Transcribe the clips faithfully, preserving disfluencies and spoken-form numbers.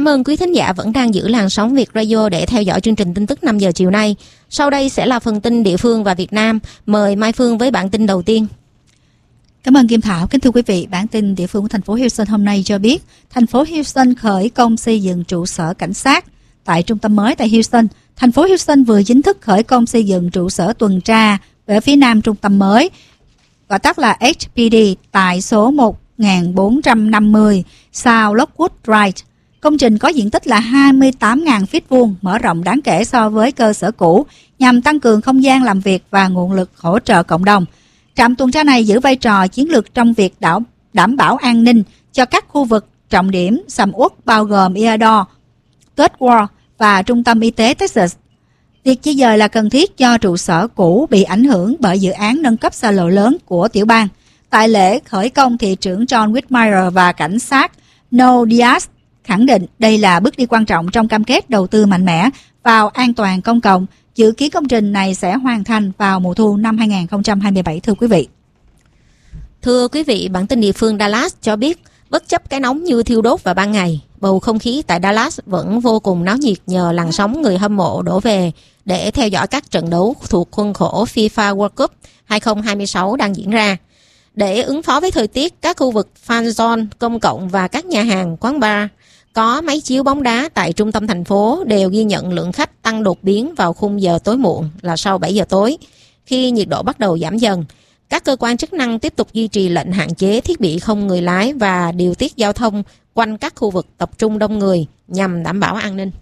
Cảm ơn quý thính giả vẫn đang giữ làn sóng Việt Radio để theo dõi chương trình tin tức năm giờ chiều nay. Sau đây sẽ là phần tin địa phương và Việt Nam. Mời Mai Phương với bản tin đầu tiên. Cảm ơn Kim Thảo. Kính thưa quý vị, bản tin địa phương của thành phố Houston hôm nay cho biết, thành phố Houston khởi công xây dựng trụ sở cảnh sát. Tại trung tâm mới tại Houston, thành phố Houston vừa chính thức khởi công xây dựng trụ sở tuần tra ở phía nam trung tâm mới, gọi tắt là hát pê đê, tại số một nghìn bốn trăm năm mươi South Lockwood Drive. Công trình có diện tích là hai mươi tám nghìn feet vuông, mở rộng đáng kể so với cơ sở cũ, nhằm tăng cường không gian làm việc và nguồn lực hỗ trợ cộng đồng. Trạm tuần tra này giữ vai trò chiến lược trong việc đảo, đảm bảo an ninh cho các khu vực trọng điểm sầm uất bao gồm Eldor, Third Ward và Trung tâm Y tế Texas. Việc di dời là cần thiết do trụ sở cũ bị ảnh hưởng bởi dự án nâng cấp xa lộ lớn của tiểu bang. Tại lễ khởi công, thị trưởng John Whitmire và cảnh sát Noe Diaz khẳng định đây là bước đi quan trọng trong cam kết đầu tư mạnh mẽ vào an toàn công cộng. Dự kiến công trình này sẽ hoàn thành vào mùa thu năm hai nghìn không trăm hai mươi bảy, thưa quý vị. Thưa quý vị, bản tin địa phương Dallas cho biết, bất chấp cái nóng như thiêu đốt vào ban ngày, bầu không khí tại Dallas vẫn vô cùng náo nhiệt nhờ làn sóng người hâm mộ đổ về để theo dõi các trận đấu thuộc khuôn khổ FIFA World Cup hai không hai sáu đang diễn ra. Để ứng phó với thời tiết, các khu vực fan zone công cộng và các nhà hàng, quán bar có máy chiếu bóng đá tại trung tâm thành phố đều ghi nhận lượng khách tăng đột biến vào khung giờ tối muộn là sau bảy giờ tối. Khi nhiệt độ bắt đầu giảm dần, các cơ quan chức năng tiếp tục duy trì lệnh hạn chế thiết bị không người lái và điều tiết giao thông quanh các khu vực tập trung đông người nhằm đảm bảo an ninh.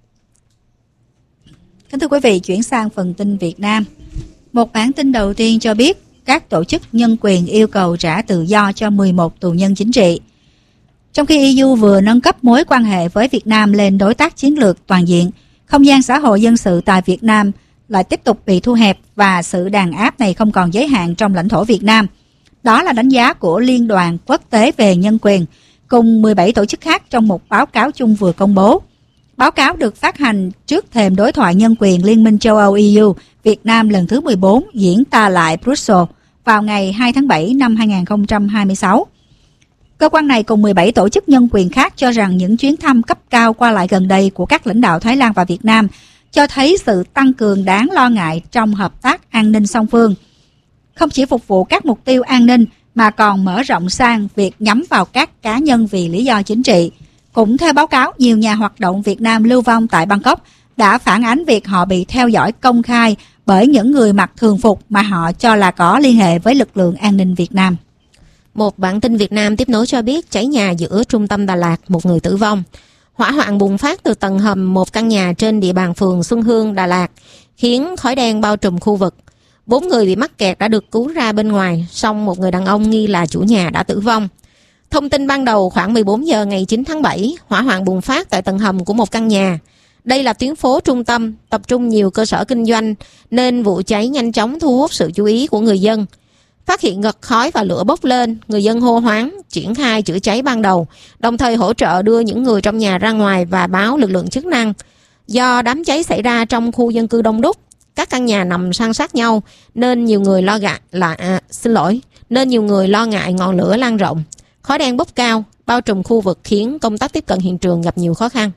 Kính thưa quý vị, chuyển sang phần tin Việt Nam. Một bản tin đầu tiên cho biết các tổ chức nhân quyền yêu cầu trả tự do cho mười một tù nhân chính trị. Trong khi e u vừa nâng cấp mối quan hệ với Việt Nam lên đối tác chiến lược toàn diện, không gian xã hội dân sự tại Việt Nam lại tiếp tục bị thu hẹp và sự đàn áp này không còn giới hạn trong lãnh thổ Việt Nam. Đó là đánh giá của Liên đoàn Quốc tế về Nhân quyền cùng mười bảy tổ chức khác trong một báo cáo chung vừa công bố. Báo cáo được phát hành trước thềm đối thoại nhân quyền Liên minh châu Âu e u Việt Nam lần thứ mười bốn diễn ra lại Brussels vào ngày hai tháng bảy năm hai nghìn không trăm hai mươi sáu. Cơ quan này cùng mười bảy tổ chức nhân quyền khác cho rằng những chuyến thăm cấp cao qua lại gần đây của các lãnh đạo Thái Lan và Việt Nam cho thấy sự tăng cường đáng lo ngại trong hợp tác an ninh song phương. Không chỉ phục vụ các mục tiêu an ninh mà còn mở rộng sang việc nhắm vào các cá nhân vì lý do chính trị. Cũng theo báo cáo, nhiều nhà hoạt động Việt Nam lưu vong tại Bangkok đã phản ánh việc họ bị theo dõi công khai bởi những người mặc thường phục mà họ cho là có liên hệ với lực lượng an ninh Việt Nam. Một bản tin Việt Nam tiếp nối cho biết cháy nhà giữa trung tâm Đà Lạt, một người tử vong. Hỏa hoạn bùng phát từ tầng hầm một căn nhà trên địa bàn phường Xuân Hương, Đà Lạt, khiến khói đen bao trùm khu vực. Bốn người bị mắc kẹt đã được cứu ra bên ngoài, song một người đàn ông nghi là chủ nhà đã tử vong. Thông tin ban đầu khoảng mười bốn giờ ngày chín tháng bảy, hỏa hoạn bùng phát tại tầng hầm của một căn nhà. Đây là tuyến phố trung tâm, tập trung nhiều cơ sở kinh doanh, nên vụ cháy nhanh chóng thu hút sự chú ý của người dân. Phát hiện ngật khói và lửa bốc lên, người dân hô hoáng, triển khai chữa cháy ban đầu, đồng thời hỗ trợ đưa những người trong nhà ra ngoài và báo lực lượng chức năng. Do đám cháy xảy ra trong khu dân cư đông đúc, các căn nhà nằm san sát nhau, nên nhiều người lo ngại là à, xin lỗi, nên nhiều người lo ngại ngọn lửa lan rộng. Khói đen bốc cao, bao trùm khu vực khiến công tác tiếp cận hiện trường gặp nhiều khó khăn.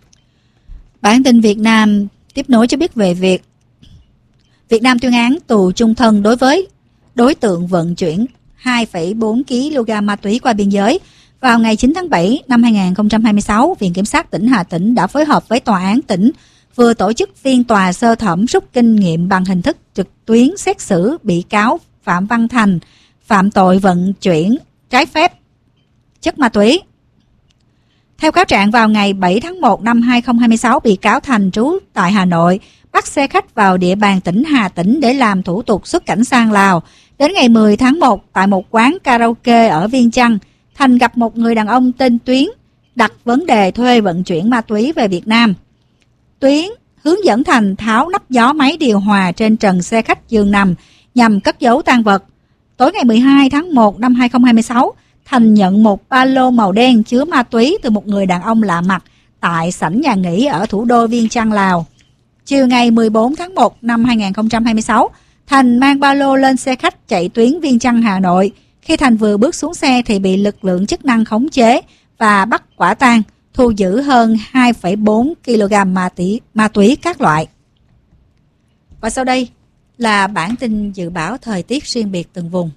Bản tin Việt Nam tiếp nối cho biết về việc Việt Nam tuyên án tù chung thân đối với đối tượng vận chuyển hai phẩy bốn ki lô gam ma túy qua biên giới. Vào ngày chín tháng bảy năm hai nghìn không trăm hai mươi sáu, Viện Kiểm sát tỉnh Hà Tĩnh đã phối hợp với Tòa án tỉnh vừa tổ chức phiên tòa sơ thẩm rút kinh nghiệm bằng hình thức trực tuyến xét xử bị cáo Phạm Văn Thành phạm tội vận chuyển trái phép chất ma túy. Theo cáo trạng, vào ngày bảy tháng một năm hai nghìn không trăm hai mươi sáu, bị cáo Thành trú tại Hà Nội bắt xe khách vào địa bàn tỉnh Hà Tĩnh để làm thủ tục xuất cảnh sang Lào. Đến ngày mười tháng một, tại một quán karaoke ở Viêng Chăn, Thành gặp một người đàn ông tên Tuyến đặt vấn đề thuê vận chuyển ma túy về Việt Nam. Tuyến hướng dẫn Thành tháo nắp gió máy điều hòa trên trần xe khách giường nằm nhằm cất giấu tang vật. Tối ngày mười hai tháng một năm hai nghìn không trăm hai mươi sáu, Thành nhận một ba lô màu đen chứa ma túy từ một người đàn ông lạ mặt tại sảnh nhà nghỉ ở thủ đô Viêng Chăn, Lào. Chiều ngày mười bốn tháng một năm hai nghìn không trăm hai mươi sáu, Thành mang ba lô lên xe khách chạy tuyến Viêng Chăn, Hà Nội. Khi Thành vừa bước xuống xe thì bị lực lượng chức năng khống chế và bắt quả tang. thu giữ hơn hai phẩy bốn ki lô gam ma túy, ma túy các loại. Và sau đây là bản tin dự báo thời tiết riêng biệt từng vùng.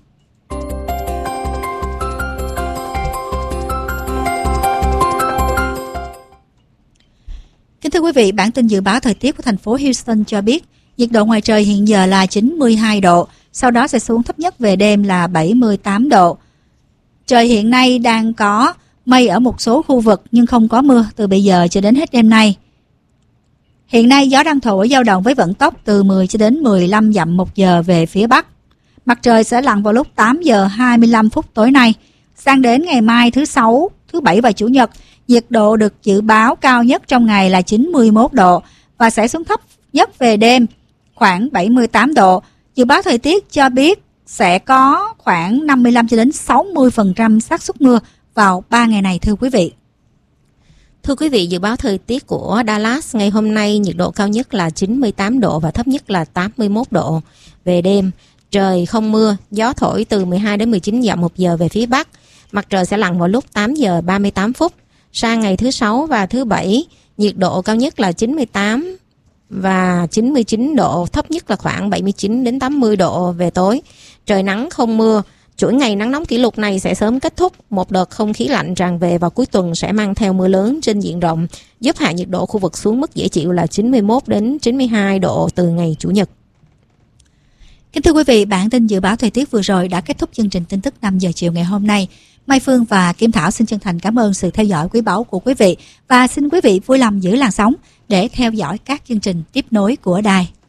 Kính thưa quý vị, bản tin dự báo thời tiết của thành phố Houston cho biết nhiệt độ ngoài trời hiện giờ là chín mươi hai độ, sau đó sẽ xuống thấp nhất về đêm là bảy mươi tám độ. Trời hiện nay đang có mây ở một số khu vực nhưng không có mưa từ bây giờ cho đến hết đêm nay. Hiện nay gió đang thổi dao động với vận tốc từ mười cho đến mười lăm dặm một giờ về phía bắc. Mặt trời sẽ lặn vào lúc tám giờ hai mươi lăm phút tối nay. Sang đến ngày mai thứ Sáu, thứ Bảy và Chủ nhật, nhiệt độ được dự báo cao nhất trong ngày là chín mươi mốt độ và sẽ xuống thấp nhất về đêm khoảng bảy mươi tám độ. Dự báo thời tiết cho biết sẽ có khoảng năm mươi lăm cho đến sáu mươi phần trăm xác suất mưa vào ba ngày này thưa quý vị. Thưa quý vị, dự báo thời tiết của Dallas ngày hôm nay nhiệt độ cao nhất là chín mươi tám độ và thấp nhất là tám mươi mốt độ. Về đêm, trời không mưa, gió thổi từ mười hai đến mười chín dặm một giờ về phía bắc. Mặt trời sẽ lặn vào lúc tám giờ ba mươi tám phút. Sang ngày thứ Sáu và thứ Bảy, nhiệt độ cao nhất là chín mươi tám và chín mươi chín độ, thấp nhất là khoảng bảy mươi chín đến tám mươi độ về tối. Trời nắng không mưa. Chuỗi ngày nắng nóng kỷ lục này sẽ sớm kết thúc. Một đợt không khí lạnh tràn về vào cuối tuần sẽ mang theo mưa lớn trên diện rộng, giúp hạ nhiệt độ khu vực xuống mức dễ chịu là chín mươi mốt đến chín mươi hai độ từ ngày Chủ nhật. Kính thưa quý vị, bản tin dự báo thời tiết vừa rồi đã kết thúc chương trình tin tức năm giờ chiều ngày hôm nay. Mai Phương và Kim Thảo xin chân thành cảm ơn sự theo dõi quý báu của quý vị và xin quý vị vui lòng giữ làn sóng để theo dõi các chương trình tiếp nối của đài.